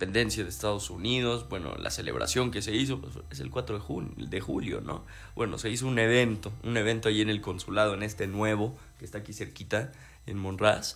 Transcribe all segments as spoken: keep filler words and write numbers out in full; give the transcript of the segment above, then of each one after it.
independencia de Estados Unidos. Bueno, la celebración que se hizo pues, es el cuatro de, junio, de julio, ¿no? Bueno, se hizo un evento, un evento ahí en el consulado, en este nuevo, que está aquí cerquita, en Monraz.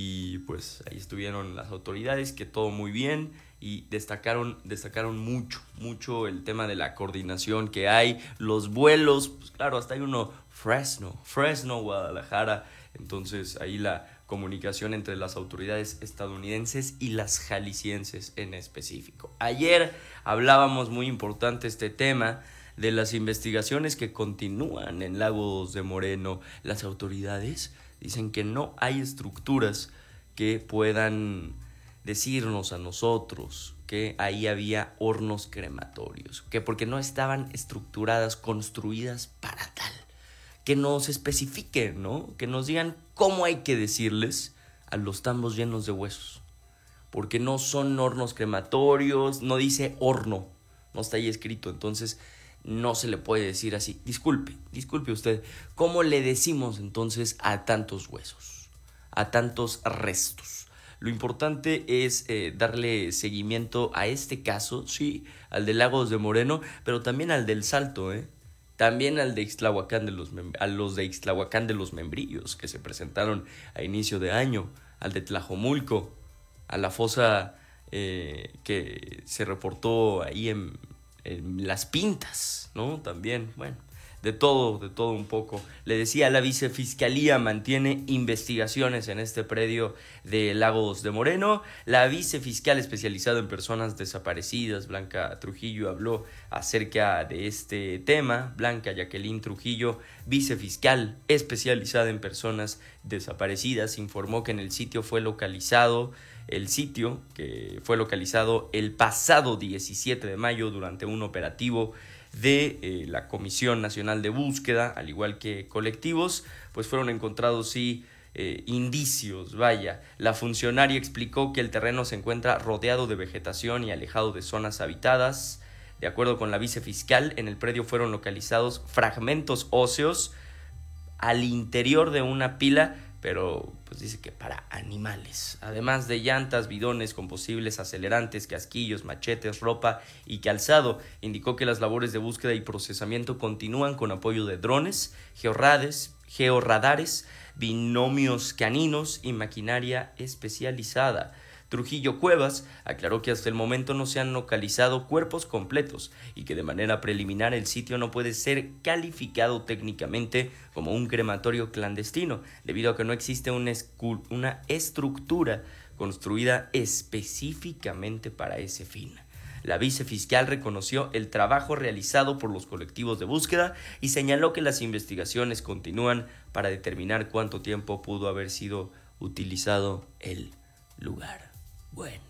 Y pues ahí estuvieron las autoridades, que todo muy bien. Y destacaron, destacaron mucho, mucho el tema de la coordinación que hay, los vuelos, pues claro, hasta hay uno Fresno, Fresno, Guadalajara. Entonces ahí la comunicación entre las autoridades estadounidenses y las jaliscienses en específico. Ayer hablábamos, muy importante este tema, de las investigaciones que continúan en Lagos de Moreno. Las autoridades dicen que no hay estructuras que puedan decirnos a nosotros que ahí había hornos crematorios, que porque no estaban estructuradas, construidas para tal. Que nos especifiquen, ¿no? Que nos digan cómo hay que decirles a los tambos llenos de huesos. Porque no son hornos crematorios, no dice horno, no está ahí escrito, entonces no se le puede decir así. Disculpe, disculpe usted, ¿cómo le decimos entonces a tantos huesos, a tantos restos? Lo importante es eh, darle seguimiento a este caso, sí, al de Lagos de Moreno, pero también al del Salto, ¿eh? También al de Ixtlahuacán de los a los de Ixtlahuacán de los Membrillos, que se presentaron a inicio de año, al de Tlajomulco, a la fosa eh, que se reportó ahí en, en Las Pintas, ¿no? También, bueno, de todo, de todo un poco. Le decía, la vicefiscalía mantiene investigaciones en este predio de Lagos de Moreno. La vicefiscal especializada en personas desaparecidas, Blanca Trujillo, habló acerca de este tema. Blanca Jacqueline Trujillo, vicefiscal especializada en personas desaparecidas, informó que en el sitio fue localizado El sitio que fue localizado el pasado diecisiete de mayo durante un operativo de eh, la Comisión Nacional de Búsqueda, al igual que colectivos, pues fueron encontrados sí eh, indicios, vaya. La funcionaria explicó que el terreno se encuentra rodeado de vegetación y alejado de zonas habitadas. De acuerdo con la vicefiscal, en el predio fueron localizados fragmentos óseos al interior de una pila, pero pues dice que para animales, además de llantas, bidones, combustibles, acelerantes, casquillos, machetes, ropa y calzado. Indicó que las labores de búsqueda y procesamiento continúan con apoyo de drones, georrades, georradares, binomios caninos y maquinaria especializada. Trujillo Cuevas aclaró que hasta el momento no se han localizado cuerpos completos y que de manera preliminar el sitio no puede ser calificado técnicamente como un crematorio clandestino, debido a que no existe una, escu- una estructura construida específicamente para ese fin. La vicefiscal reconoció el trabajo realizado por los colectivos de búsqueda y señaló que las investigaciones continúan para determinar cuánto tiempo pudo haber sido utilizado el lugar. Bueno,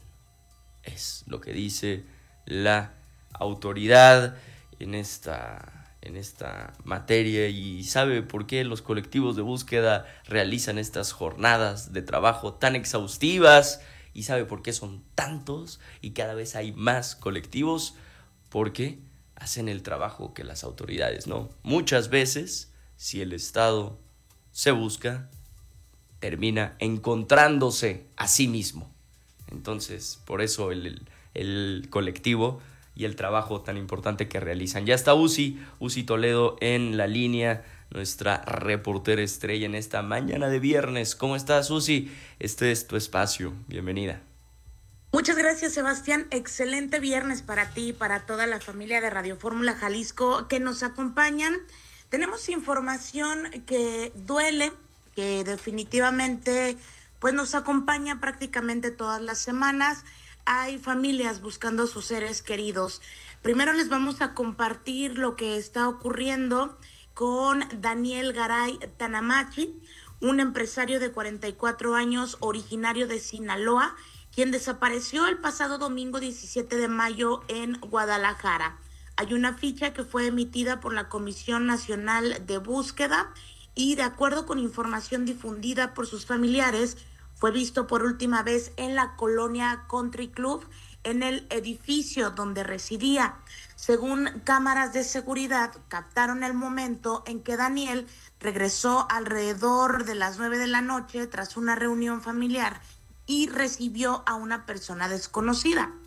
es lo que dice la autoridad en esta, en esta materia. ¿Y sabe por qué los colectivos de búsqueda realizan estas jornadas de trabajo tan exhaustivas? ¿Y sabe por qué son tantos y cada vez hay más colectivos? Porque hacen el trabajo que las autoridades no. Muchas veces, si el Estado se busca, termina encontrándose a sí mismo. Entonces, por eso el, el, el colectivo y el trabajo tan importante que realizan. Ya está Uzi, Uzi Toledo en la línea, nuestra reportera estrella en esta mañana de viernes. ¿Cómo estás, Uzi? Este es tu espacio. Bienvenida. Muchas gracias, Sebastián. Excelente viernes para ti y para toda la familia de Radio Fórmula Jalisco que nos acompañan. Tenemos información que duele, que definitivamente pues nos acompaña prácticamente todas las semanas. Hay familias buscando a sus seres queridos. Primero les vamos a compartir lo que está ocurriendo con Daniel Garay Tanamachi, un empresario de cuarenta y cuatro años, originario de Sinaloa, quien desapareció el pasado domingo diecisiete de mayo en Guadalajara. Hay una ficha que fue emitida por la Comisión Nacional de Búsqueda y, de acuerdo con información difundida por sus familiares, fue visto por última vez en la colonia Country Club, en el edificio donde residía. Según cámaras de seguridad, captaron el momento en que Daniel regresó alrededor de las nueve de la noche tras una reunión familiar y recibió a una persona desconocida.